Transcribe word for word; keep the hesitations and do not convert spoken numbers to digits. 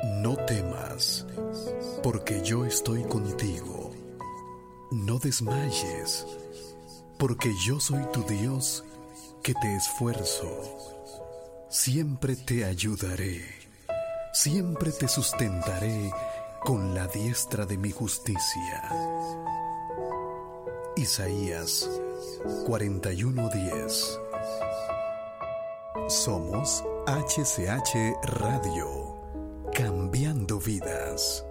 No temas, porque yo estoy contigo. No desmayes, porque yo soy tu Dios que te esfuerzo. Siempre te ayudaré, siempre te sustentaré con la diestra de mi justicia. Isaías cuarenta y uno diez. Somos H C H Radio, cambiando vidas.